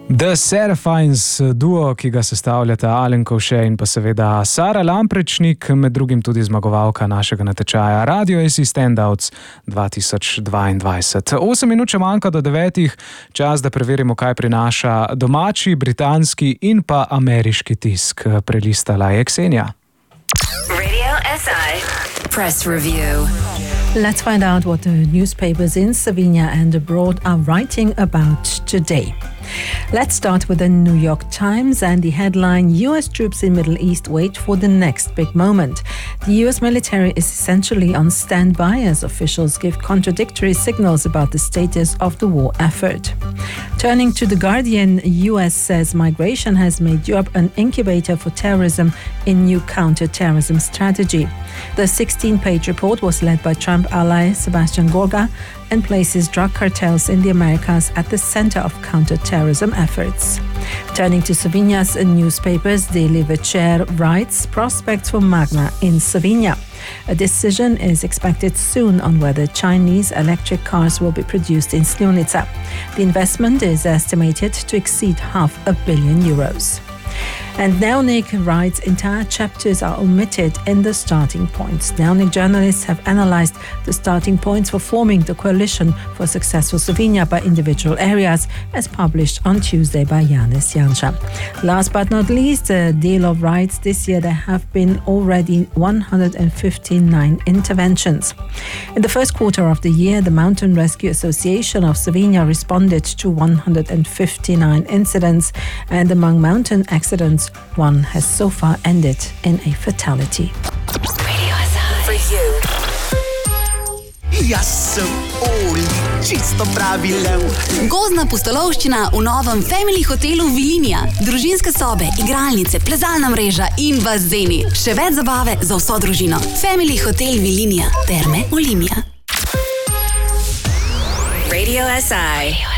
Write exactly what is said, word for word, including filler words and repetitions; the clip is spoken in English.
The Seraphines, duo, ki ga sestavljata Alen Kovše in pa seveda Sara Lamprečnik, med drugim tudi zmagovalka našega natečaja Radio A C Standouts dva tisoč dvaindvajset. Osem minut še manjka do devetih, čas, da preverimo, kaj prinaša domači, britanski in pa ameriški tisk. Prelistala je Ksenija. Radio S I Press Review. Let's find out what the newspapers in Slovenia and abroad are writing about today. Let's start with the New York Times and the headline, U S troops in Middle East wait for the next big moment. The U S military is essentially on standby as officials give contradictory signals about the status of the war effort. Turning to The Guardian, U S says migration has made Europe an incubator for terrorism in new counter-terrorism strategy. The sixteen-page report was led by Trump ally Sebastian Gorka and places drug cartels in the Americas at the center of counter-terrorism efforts. Turning to Slovenia's newspapers, Daily Večer writes prospects for Magna in Slovenia. A decision is expected soon on whether Chinese electric cars will be produced in Slivnica. The investment is estimated to exceed half a billion euros. And Dnevnik writes entire chapters are omitted in the starting points. Dnevnik journalists have analyzed the starting points for forming the coalition for successful Slovenia by individual areas, as published on Tuesday by Janez Janša. Last but not least, uh, Delo writes this year there have been already one hundred fifty-nine interventions. In the first quarter of the year, the Mountain Rescue Association of Slovenia responded to one hundred fifty-nine incidents, and among mountain accidents, one has so far ended in a fatality. Radio S I For you. Jaz sem Oli, čisto pravi lev. Gozdna pustolovščina v novem Family hotelu Vilinija. Družinske sobe, igralnice, plezalna mreža in bazeni. Še več zabave za vso družino. Family hotel Vilinija. Terme Olimia. Radio S I